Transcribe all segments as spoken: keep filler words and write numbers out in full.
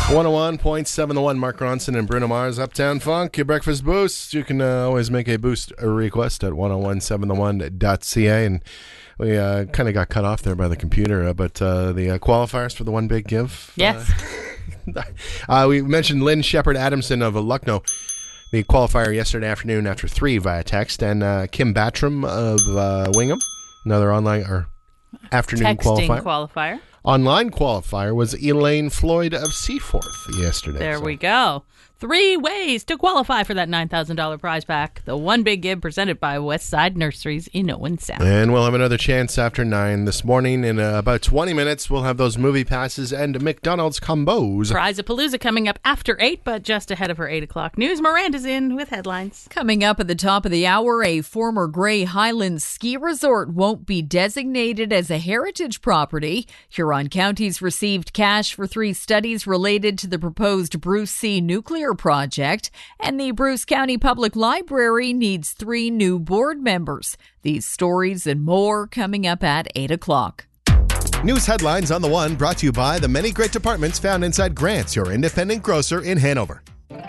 one oh one point seven The One, Mark Ronson and Bruno Mars, Uptown Funk, your breakfast boost. You can uh, always make a boost a request at ten seventeen the one dot c a. And we uh, kind of got cut off there by the computer, uh, but uh, the uh, qualifiers for the One Big Give. Yes. Uh, uh, we mentioned Lynn Shepard Adamson of uh, Lucknow, the qualifier yesterday afternoon after three via text, and uh, Kim Battram of uh, Wingham, another online or afternoon Texting qualifier. qualifier. Online qualifier was Elaine Floyd of Seaforth yesterday. There so. we go. Three ways to qualify for that nine thousand dollars prize pack. The One Big Give presented by Westside Nurseries in Owen Sound. And we'll have another chance after nine this morning. In uh, about twenty minutes, we'll have those movie passes and McDonald's combos. Prize-a-palooza coming up after eight, but just ahead of her eight o'clock news. Miranda's in with headlines. Coming up at the top of the hour, a former Grey Highlands ski resort won't be designated as a heritage property. Huron County's received cash for three studies related to the proposed Bruce C nuclear project, and the Bruce County Public Library needs three new board members. These stories and more coming up at eight o'clock. News headlines on The One brought to you by the many great departments found inside Grant's, your independent grocer in Hanover.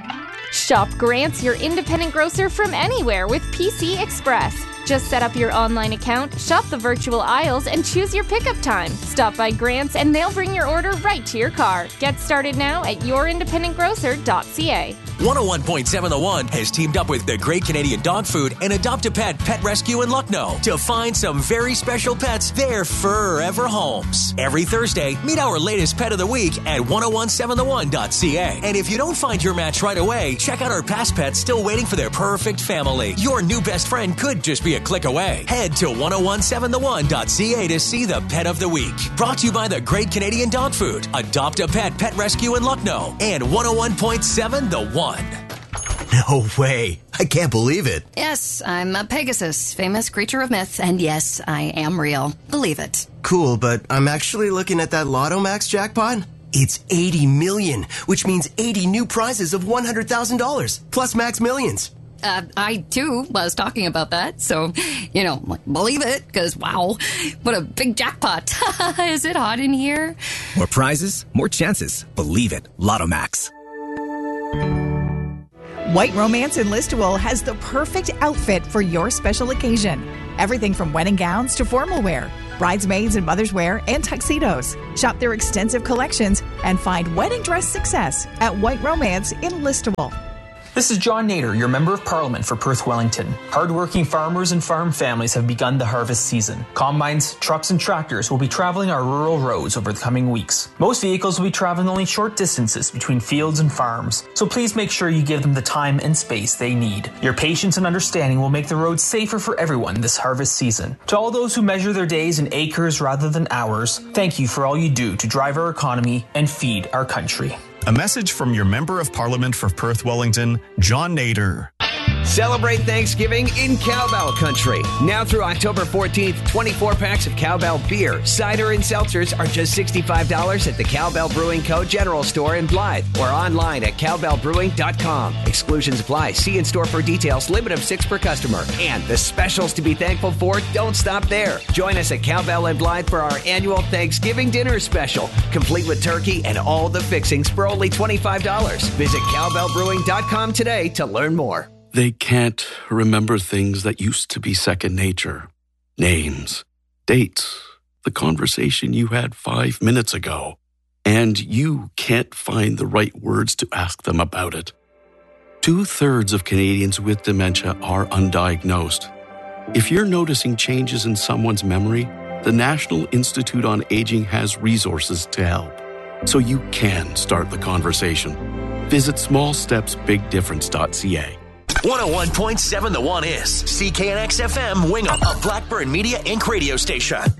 Shop Grant's, your independent grocer from anywhere with P C Express. Just set up your online account, shop the virtual aisles, and choose your pickup time. Stop by Grant's and they'll bring your order right to your car. Get started now at your independent grocer dot c a. one oh one point seven The One has teamed up with the Great Canadian Dog Food and Adopt-A-Pet Pet Rescue in Lucknow to find some very special pets their forever homes. Every Thursday, meet our latest pet of the week at ten seventeen the one dot c a. And if you don't find your match right away, check out our past pets still waiting for their perfect family. Your new best friend could just be a click away. Head to ten seventeen the one dot c a to see the pet of the week. Brought to you by the Great Canadian Dog Food, Adopt-A-Pet Pet Rescue in Lucknow, and one oh one point seven The One. No way. I can't believe it. Yes, I'm a Pegasus, famous creature of myth, and yes, I am real. Believe it. Cool, but I'm actually looking at that Lotto Max jackpot. It's eighty million, which means eighty new prizes of one hundred thousand dollars, plus Max Millions. Uh, I, too, was talking about that, so, you know, believe it, because, wow, what a big jackpot. Is it hot in here? More prizes, more chances. Believe it. Lotto Max. White Romance in Listowel has the perfect outfit for your special occasion. Everything from wedding gowns to formal wear, bridesmaids and mother's wear, and tuxedos. Shop their extensive collections and find wedding dress success at White Romance in Listowel. This is John Nader, your Member of Parliament for Perth Wellington. Hardworking farmers and farm families have begun the harvest season. Combines, trucks, and tractors will be traveling our rural roads over the coming weeks. Most vehicles will be traveling only short distances between fields and farms, so please make sure you give them the time and space they need. Your patience and understanding will make the roads safer for everyone this harvest season. To all those who measure their days in acres rather than hours, thank you for all you do to drive our economy and feed our country. A message from your Member of Parliament for Perth Wellington, John Nader. Celebrate Thanksgiving in Cowbell Country. Now through October fourteenth, twenty-four packs of Cowbell beer, cider, and seltzers are just sixty-five dollars at the Cowbell Brewing Co. General Store in Blythe or online at cowbell brewing dot com. Exclusions apply. See in store for details. Limit of six per customer. And the specials to be thankful for don't stop there. Join us at Cowbell in Blythe for our annual Thanksgiving dinner special, complete with turkey and all the fixings for only twenty-five dollars. Visit cowbell brewing dot com today to learn more. They can't remember things that used to be second nature. Names, dates, the conversation you had five minutes ago. And you can't find the right words to ask them about it. Two-thirds of Canadians with dementia are undiagnosed. If you're noticing changes in someone's memory, the National Institute on Aging has resources to help, so you can start the conversation. Visit small steps big difference dot c a. one oh one point seven The One is C K N X F M Wingham, a Blackburn Media Incorporated radio station.